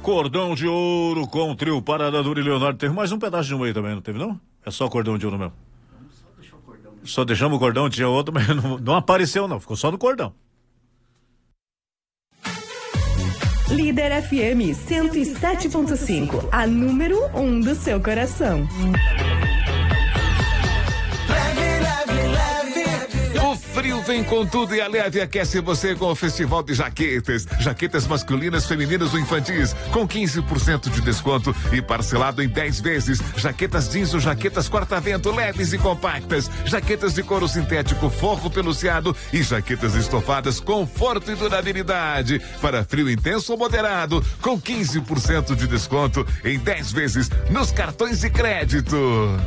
Cordão de Ouro com o trio Parada Dura e Leonardo. Teve mais um pedaço de um aí também, não teve não? É só Cordão de Ouro mesmo. Só deixamos o cordão, tinha outro, mas não apareceu não, ficou só no cordão. Líder FM 107.5, a número 1 do seu coração. O frio vem com tudo e a Leve aquece você com o Festival de Jaquetas. Jaquetas masculinas, femininas ou infantis, com 15% de desconto e parcelado em 10 vezes. Jaquetas jeans ou jaquetas corta-vento, leves e compactas. Jaquetas de couro sintético, forro peluciado e jaquetas estofadas, conforto e durabilidade. Para frio intenso ou moderado, com 15% de desconto em 10 vezes nos cartões de crédito.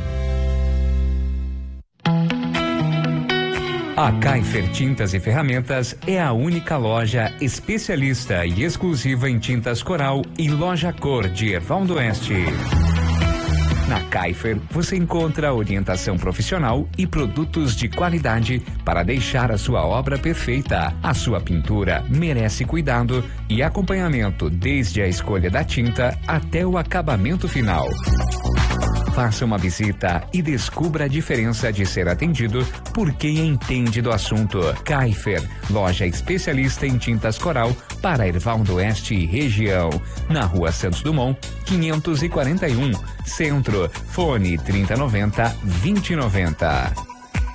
A Kaifer Tintas e Ferramentas é a única loja especialista e exclusiva em tintas coral e loja cor de Erval do Oeste. Na Kaifer, você encontra orientação profissional e produtos de qualidade para deixar a sua obra perfeita. A sua pintura merece cuidado e acompanhamento desde a escolha da tinta até o acabamento final. Faça uma visita e descubra a diferença de ser atendido por quem entende do assunto. Kaifer, loja especialista em tintas coral para Erval do Oeste e região. Na Rua Santos Dumont, 541, Centro. Fone 3090-2090.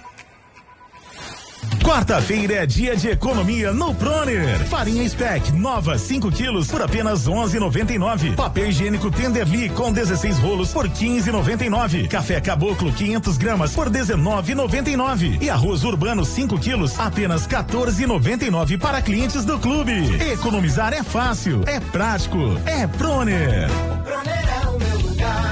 Quarta-feira é dia de economia no Proner. Farinha Speck, nova 5 quilos por apenas 11,99. Papel higiênico Tenderly com 16 rolos por 15,99. Café Caboclo 500 gramas por 19,99. E arroz urbano 5 quilos apenas 14,99 para clientes do clube. Economizar é fácil, é prático, é Proner. O Proner é o meu lugar.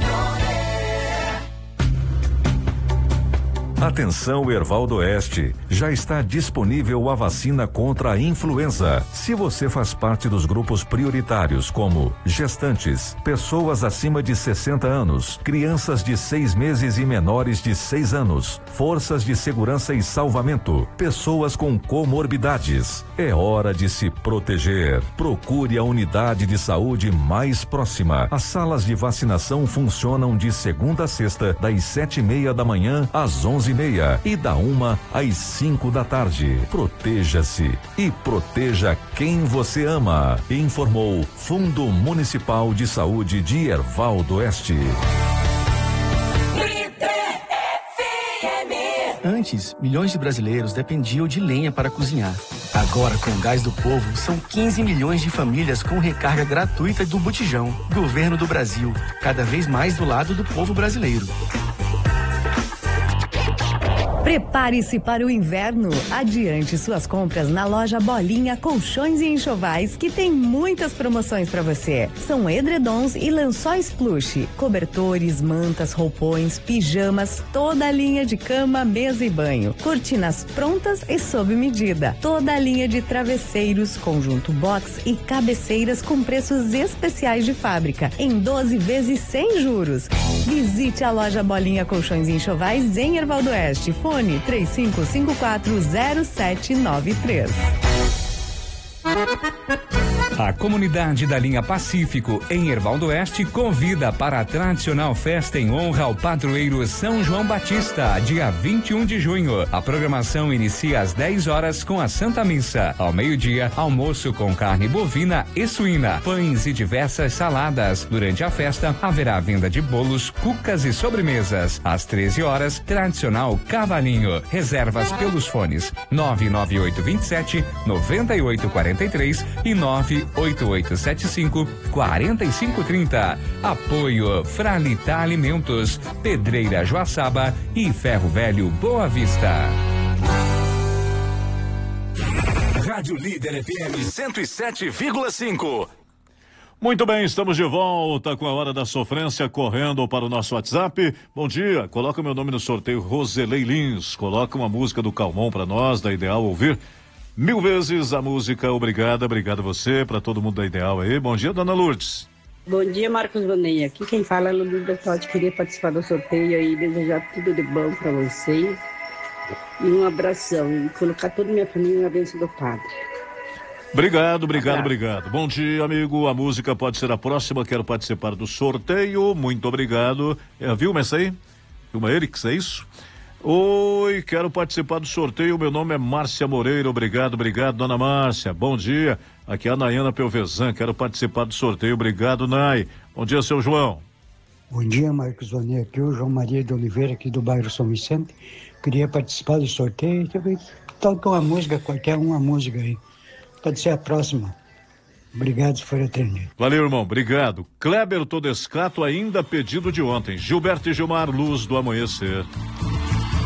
Atenção, Erval do Oeste, já está disponível a vacina contra a influenza. Se você faz parte dos grupos prioritários, como gestantes, pessoas acima de 60 anos, crianças de 6 meses e menores de 6 anos, forças de segurança e salvamento, pessoas com comorbidades, é hora de se proteger. Procure a unidade de saúde mais próxima. As salas de vacinação funcionam de segunda a sexta, das 7:30 da manhã às 11:30 e da 1 às 5 da tarde. Proteja-se e proteja quem você ama. Informou Fundo Municipal de Saúde de Erval do Oeste. Antes, milhões de brasileiros dependiam de lenha para cozinhar. Agora, com o Gás do Povo, são 15 milhões de famílias com recarga gratuita do Botijão. Governo do Brasil, cada vez mais do lado do povo brasileiro. Prepare-se para o inverno. Adiante suas compras na loja Bolinha Colchões e Enxovais, que tem muitas promoções para você. São edredons e lençóis plush, cobertores, mantas, roupões, pijamas, toda a linha de cama, mesa e banho, cortinas prontas e sob medida, toda a linha de travesseiros, conjunto box e cabeceiras com preços especiais de fábrica, em 12 vezes sem juros. Visite a loja Bolinha Colchões e Enxovais em Erval do Oeste. Fone 35540793. A comunidade da linha Pacífico, em Erval do Oeste, convida para a tradicional festa em honra ao padroeiro São João Batista, dia 21 de junho. A programação inicia às 10 horas com a Santa Missa. Ao meio-dia, almoço com carne bovina e suína, pães e diversas saladas. Durante a festa, haverá venda de bolos, cucas e sobremesas. Às 13 horas, tradicional cavalinho. Reservas pelos fones 99827-9843 e 98875-4530. Apoio Fralita Alimentos, Pedreira Joaçaba e Ferro Velho Boa Vista. Rádio Líder FM 107,5. Muito bem, estamos de volta com a Hora da Sofrência, correndo para o nosso WhatsApp. Bom dia, coloca meu nome no sorteio, Roselei Lins. Coloca uma música do Calmon para nós, da Ideal ouvir. 1000 vezes a música, obrigado a você, para todo mundo da Ideal aí. Bom dia, dona Lourdes. Bom dia, Marcos Bonet. Aqui quem fala é Lourdes Bertotti. Queria participar do sorteio e desejar tudo de bom para vocês. E um abração. E colocar toda a minha família na bênção do Padre. Obrigado. Bom dia, amigo. A música pode ser a próxima. Quero participar do sorteio. Muito obrigado. É a Vilma essa aí? Vilma Erix, é isso? Oi, quero participar do sorteio. Meu nome é Márcia Moreira. Obrigado, dona Márcia. Bom dia. Aqui é a Nayana Pelvezan. Quero participar do sorteio. Obrigado, Nay. Bom dia, seu João. Bom dia, Marcos Vani. Aqui é o João Maria de Oliveira, aqui do bairro São Vicente. Queria participar do sorteio. Toca uma música, qualquer uma música aí. Pode ser a próxima. Obrigado, se for atendido. Valeu, irmão. Obrigado. Kleber Todescato, ainda pedido de ontem. Gilberto e Gilmar, Luz do Amanhecer.